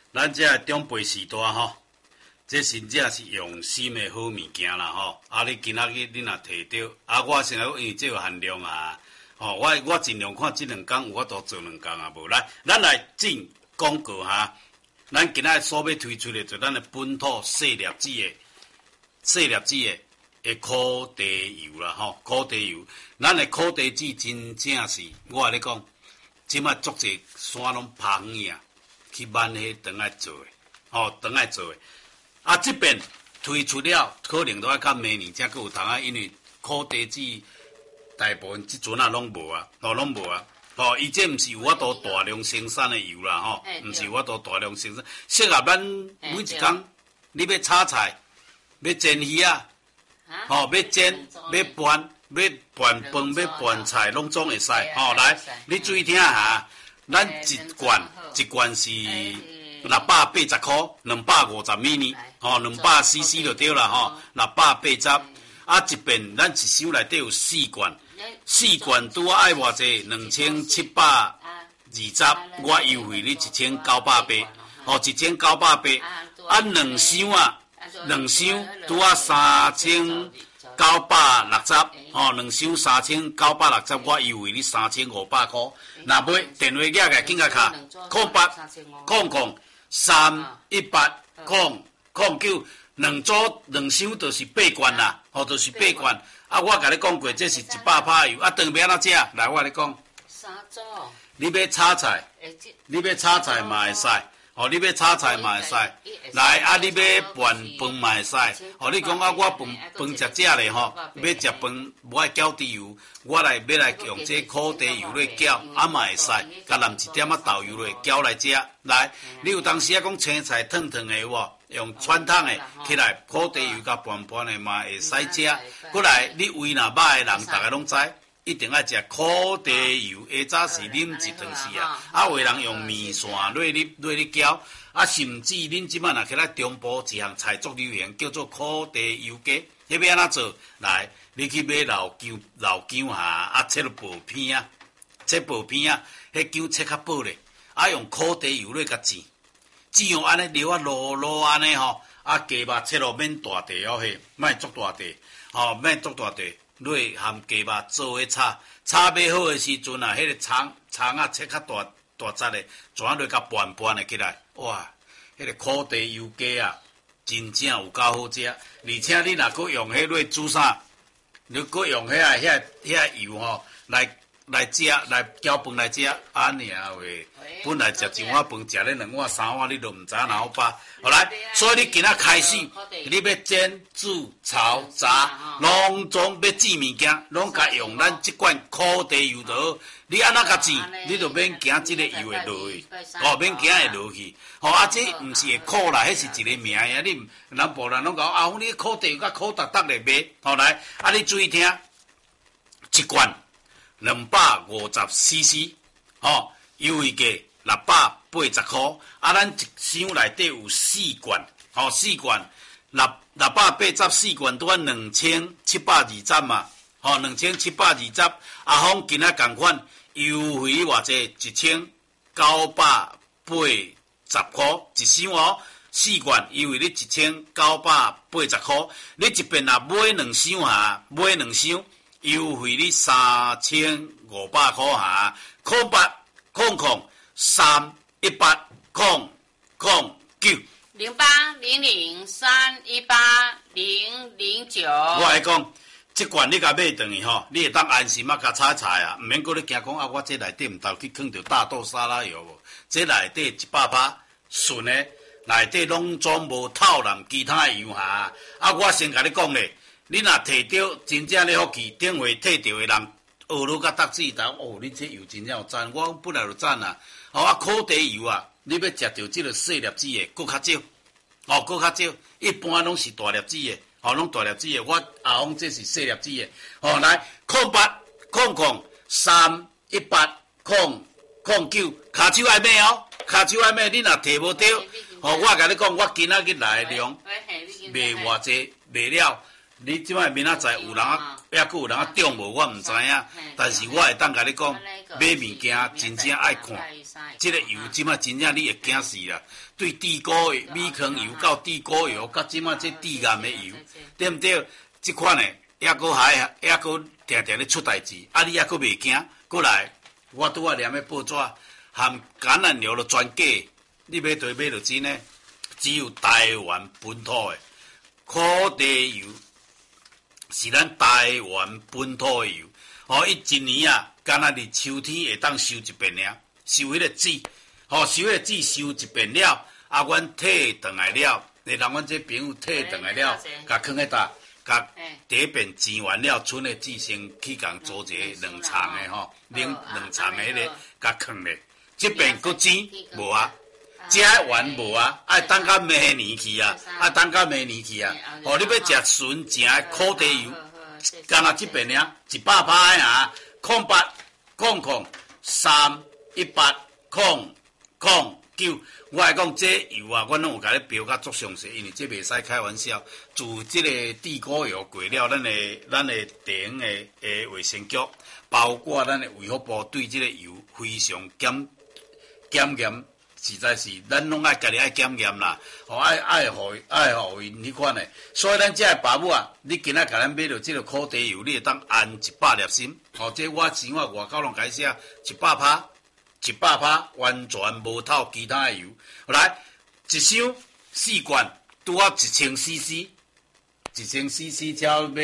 咱这长辈时代吼，这真正是用心的好物件啦吼。啊，你今仔日你若摕到，啊，我现在因为这有限量啊，吼，我尽量看这2天有法度做2天啊，无来，咱来进广告哈。咱今仔所要推出的就咱的本土细粒子的苦茶油啦吼，苦茶油，咱的苦茶籽真正是，我甲你讲，即摆足侪山拢拍远啊。去万迄肠来做诶，肠来做诶。啊，这边推出了，可能都要较明年才佫有通啊，因为苦茶籽大部分即阵啊拢无啊，拢无啊。伊这毋是有法度大量生产的油啦，毋是有法度大量生产。适合咱每一工，你要炒菜，要煎鱼啊，要煎，要拌，要拌饭，要拌菜，拢总会使。来，你注意听下。咱一罐是680块，250ml， 200cc 就对啦，680。啊，一遍咱一箱内底有4罐，4罐拄爱偌济，2720，我优惠你1980，1980。啊，2箱拄啊3960，2箱3960，我优惠你3500块。若买电话寄来，紧甲卡0800318009，2箱就是8罐啦，就是8罐。啊，我甲你讲过，这是100%油。啊，长要安怎食？来，我甲你讲。 三组。 你要炒菜嘛会使。你要炒菜嘛会使，来啊！你要拌饭嘛会使。你讲啊，我饭食咧要食饭，无爱搅猪油，我要来用这苦茶油来搅，啊嘛会使，甲淋一点豆油来搅来食。来，你有当时啊讲青菜烫烫的有无？用传统的起来苦茶油甲拌拌的嘛会使食。过来，你胃若歹的人，大家拢知。一定要食苦茶油，下早是啉一顿时啊！有的人用面线落去搅，啊，甚至恁即摆若起来中部一项菜作流行，叫做苦茶油鸡，迄要安怎做？来，你去买老姜下，啊，切落薄片啊，迄姜切较薄咧，啊，用苦茶油落甲煎用安尼料啊落安尼吼，啊，鸡肉切落免大地迄，莫足大地，莫足大地。落含鸡肉做伙炒尾好诶时阵啊，迄个葱啊切较大节诶，全落甲拌诶起来，哇！迄个苦茶油鸡啊，真正有够好食，而且你若佫用迄落煮啥，你佫用遐油吼来食，来搅饭来食，安尼啊喂！本来食一碗饭，食咧2碗3碗，你都毋知哪有饱。好来，所以你今仔开始，你要煎、煮、炒、炸，拢总要煮物件，拢甲用咱即罐苦茶油就好。你安怎甲煮，你就免惊即个油会落去，免惊会落去。这毋是会苦啦，迄是一个名呀。你南部人拢讲啊，你苦茶油甲苦达达咧卖。来，你注意听，一罐250cc，优惠价680块。啊，咱一箱内底有4罐，4罐680罐拄啊2720嘛，2720。阿芳今仔共款优惠偌济，1980块一箱4罐优惠你1980块。你一遍若买2箱下，买2箱优惠你3500块下，0800318009。 0800318009。 我来讲，即罐你甲买转去吼，你会当安心啊，甲炒菜啊，毋免搁咧惊讲啊，我这内底毋知去放着大豆沙拉油无？这内底100%纯的，内底拢总无透淋其他的油下。我先甲你讲咧，你若摕到真正咧福气，顶回摕到的人学落甲搭水头，你这油真正有赞，我本来就赞啊。苦茶油啊，你要食到即个细粒子的，搁较少，搁较少，一般拢是大粒子的，拢大粒子的。我阿翁这是细粒子的。来0800318009，骹手爱买骹手爱买，你若摕无到，我甲你讲，我今仔日来的量卖偌济，卖了你即摆明仔载有人还佫有人中无，我毋知影。但是我会当甲你讲，买物件真正爱看。即个油即摆真正你会惊死啦！对地沟的米糠油到地沟油，到即摆这地岩的油，对毋对？即款的还佫定定咧出代志，啊你还佫袂惊？过来，我拄仔念的报纸含橄榄油的全假，你买对买就真诶，只有台湾本土的苦地油。是咱台湾本土的油，伊一年啊，敢若伫秋天会当收一遍尔，收迄个籽，收迄个籽收一遍了，啊，阮退转来了，你人阮这朋友退转来了，甲放喺搭，甲第一遍煎完了，剩的籽先去共做一个两层的冷两层的迄个，甲放咧，这遍佫煎无啊？食完无啊？爱等到明年去啊！等到明年去啊！你要食纯正的苦地油，干那这边呢？100%的啊，0800318009。我来讲这油啊，我拢有甲你标甲足详细，因为这袂使开玩笑。自这个地沟油过了，咱的地方的卫生局，包括咱的卫福部对这个油非常检验。实在是，咱拢爱家己爱检验啦，爱互因迄款诶。所以咱这爸母啊，你今仔甲咱买着这个苦地油，你会当安100粒心。这我钱我外口拢解写100%，完全无透其他诶油。来，一箱4罐，拄啊1000cc，1000cc 才买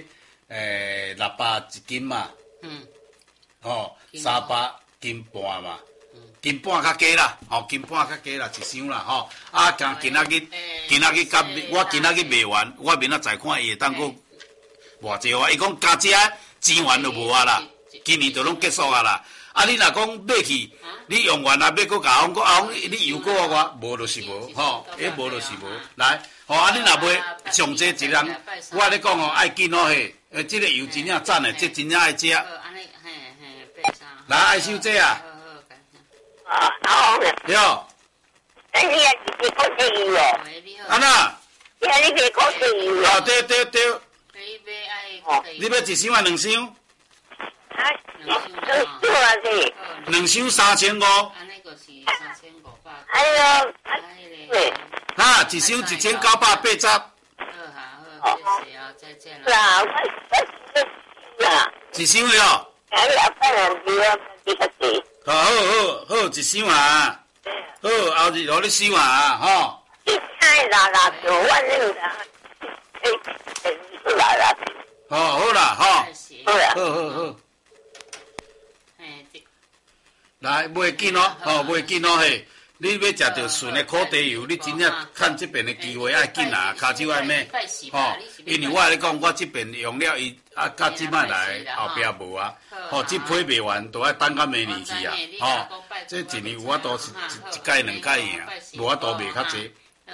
600一斤嘛。300斤半嘛。斤半较加啦，斤半较加啦，一箱啦，今仔日甲我今仔日卖完，我明仔载看伊会当佫偌济啊。伊讲加这钱完就无啊啦，今年就拢结束啊啦。你若讲买去，你用完啊，要佫甲我讲，你邮过我，无就是无，无就是无。来，你若买上济一人，我咧讲爱紧嘿，这个油真正赞诶，这真正爱食。来，爱收这啊。 好。 对。 你也是买苦地油哦。 安那？ 你买苦地油哦。 对。你要一箱啊2箱？ 2 箱3500。 安尼个是3500。 一箱1980。 好，再见了。 一箱了。好，一箱啊！好，后日互你收啊，好啦，好。来，袂紧哦，袂紧哦嘿。你要食着纯的苦地油，你真正看这边的机会爱紧啊，骹手爱买，因为我咧讲，我这边用了伊甲即摆来后壁无啊，这批卖完都要等到明年去啊，这一年有法度是一届两届尔，无法度卖较济。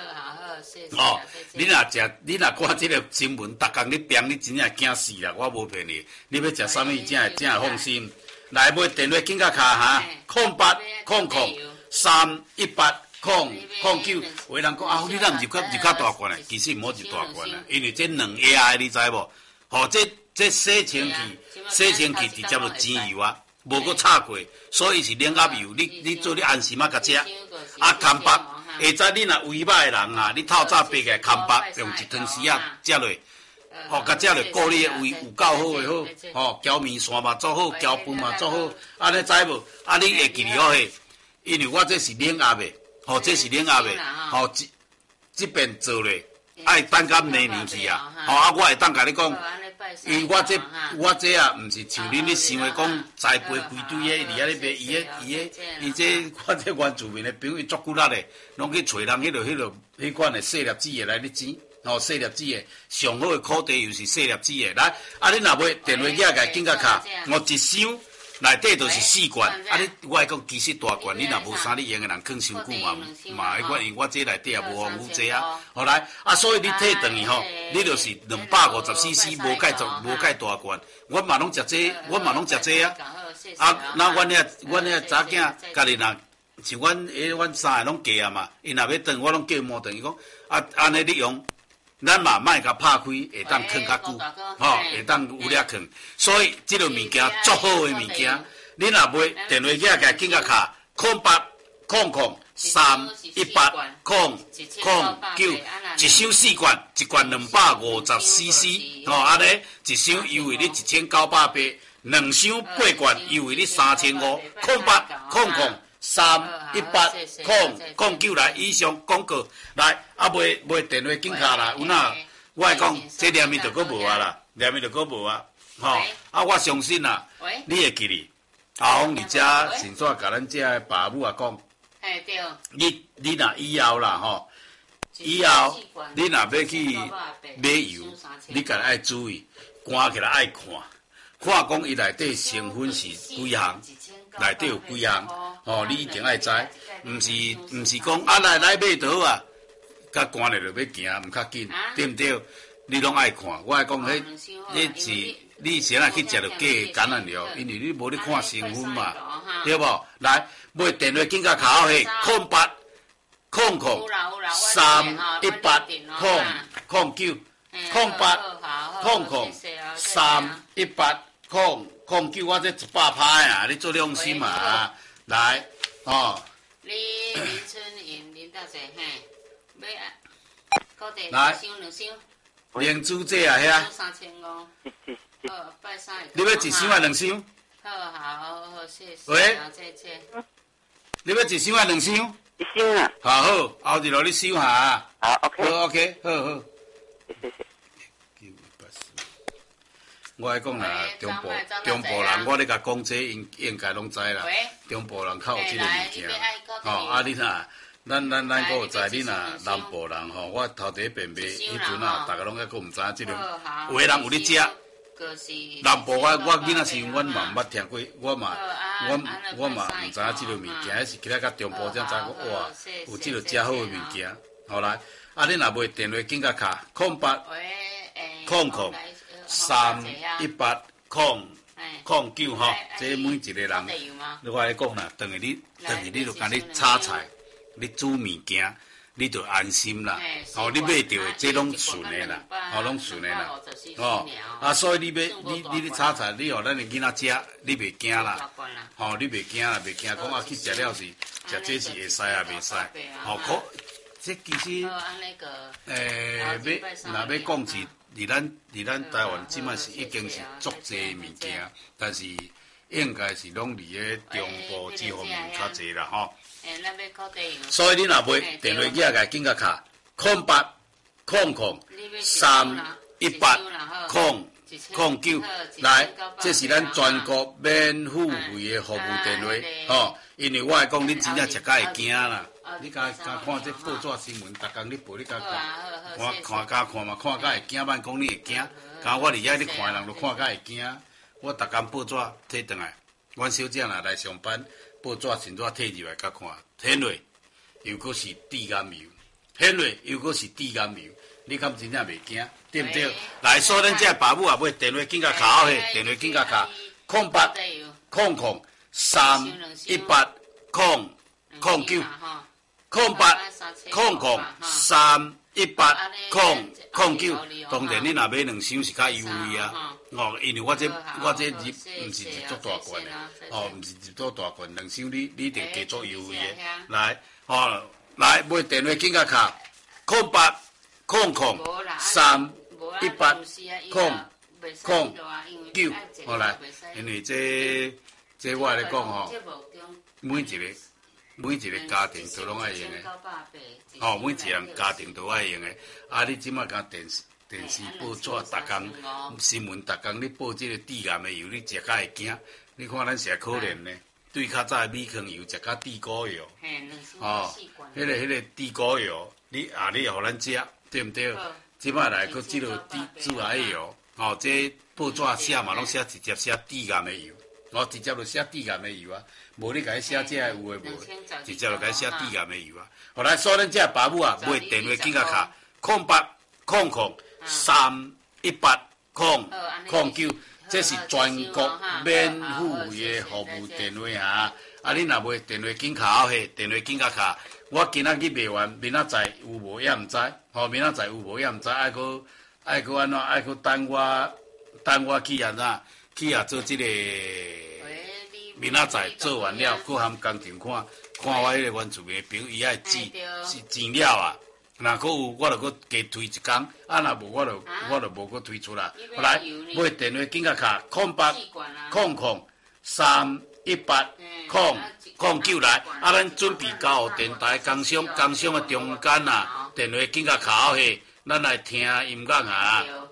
你若看这个新闻，逐工你编，你真正惊死啦！我无骗你，你要食啥物真会放心。来买电话紧甲卡哈，0800318009。有人讲你咱入较大罐嘞，其实唔好入大罐啦，因为这2下你知无？这洗清气直接就煎油啊，无佮炒过，所以是冷压油。你做你安心甲食。干巴，下早你若胃歹的人啊，你透早爬起来干巴，用一汤匙啊食落。甲食落，顾你的胃有够好诶好，搅面线嘛做好，搅饭嘛做好，安尼知无？你会记住嘿，因为我这是冷压的，这是冷压的，这边做咧，爱等到明年去啊，我会当甲你讲，因为我这啊，毋是像恁咧想的讲栽培规堆的，伫遐咧卖伊这我这原住民的朋友足骨力的，拢去找人迄款的细粒子的来咧煎。细粒子的上好的苦地油是细粒子的，来，你若买电话机个紧甲卡，一箱内底就是4罐，我讲其实大罐，你若无啥你用的人放伤久嘛，迄款，因为我这内底也无防腐剂啊，好来，所以你退转去你就是250cc，无介大罐，我嘛拢食这啊，那阮遐查囝家己若像阮三个拢嫁啊嘛，因若要转，我拢叫伊毛转，伊讲安尼你用。 咱嘛莫甲拍开，会当藏较久，会当有了藏。所以即个物件足好诶物件，你若买电话机甲紧甲卡0800180009，一箱4罐，一罐250cc，安尼一箱优惠你1980，两箱8罐优惠你3500，0800318009来以上广告来，买电话紧卡啦，有哪？我来讲，这连面就搁无啊啦，连面就搁无啊，我相信啦，你会记哩。阿峰，你遮先煞甲咱遮爸母啊讲， 对。 你若以后啦以后你若要去买油，你家爱注意，关起来爱看讲伊内底成分是几项，内底有几项，你一定爱知，毋是讲来买就好啊，甲关咧就要行，毋较紧，对毋对？你拢爱看，我爱讲迄是。你先来去食着假橄榄油，因为你无咧看成分嘛，对无？来买电话紧甲卡号迄0800318009，0800318009，我这100拍啊，你做良心嘛，来， 你林春英林大姐嘿， 来，灵珠这啊，遐。你要一箱啊2箱？ 好，谢谢。 喂， 姐。 你要一箱啊2箱？ 一箱啊。 好，后日落你收下。 好 ，OK。 好 ，OK， 好。 谢谢。 我来讲啦，中部人，我咧甲讲这应该拢知啦。中部人较有即个物件。你呐，咱个有知，你若南部人我头第一遍买，迄阵大家拢还佫毋知影即个，有个人有咧食。南部我囡仔时，阮嘛毋捌听过，我嘛毋知影即个物件，迄是起来甲中部才知讲哇，有即个遮好诶物件。好来，你若买电话紧甲卡0800318009这每一个人，我来讲啦，等于你就甲你炒菜，你煮物件。你就安心啦，你买到的这拢顺的啦，拢顺的啦，所以你炒菜，你互咱的囡仔食，你袂惊啦，你袂惊啦，袂惊讲去食了是食这是会使啊，袂使，这其实若要讲是，伫咱台湾即摆是已经是足济物件，但是应该是拢伫咧中部这方面较济啦，所以你若买电话机个紧甲卡0800318009，来，这是咱全国免付费的服务电话，因为我来讲，你真正食甲会惊啦。你甲看这报纸新闻，逐工你报你甲看甲嘛，看甲会惊，莫讲你会惊。刚我伫遐你看人，就看甲会惊。我逐工报纸摕转来，阮小姐若来上班，报纸先纸摕入来甲看，显落又阁是致癌油，显落又阁是致癌油，你敢真正袂惊，对毋对？来，所以咱这爸母也买电话紧甲卡好电话紧甲卡0800318009，0800318009，当然你若买2箱是较优惠啊，因为我这入毋是入足大罐的，毋是入足大罐，2箱你一定加足优惠的，来，来买电话紧甲卡0800318009，来，因为这我来讲每一个家庭都拢爱用的，每一个人家庭都爱用的。你即马甲电视报纸，逐工新闻，逐工你报这个致癌的油，你食甲会惊？你看咱是可怜呢，对较早的米糠油食甲地沟油，迄个地沟油，你互咱食，对毋对？即马来搁即个致癌油，这报纸写嘛拢写直接写致癌的油。直接就写致癌的油啊，无你甲伊写这有诶无，直接就甲伊写致癌的油啊。后来所以咱这爸母买电话紧甲卡0800318009， 这是全国免费的服务电话哈。啊，你若袂电话紧卡后下，电话紧甲卡。我今仔日卖完，明仔载有无也毋知，明仔载有无也毋知，爱搁安怎，爱搁等我去安怎，去做这个。明仔载做完了，搁含工程看我迄个原住民朋友，伊爱钱了啊。若搁有，我就搁加推一工；啊，若无我就无搁推出来。来，买电话紧甲卡0800-318-009来。啊，咱准备交互电台工商的中间啊，电话紧甲卡后下，咱来听音乐啊。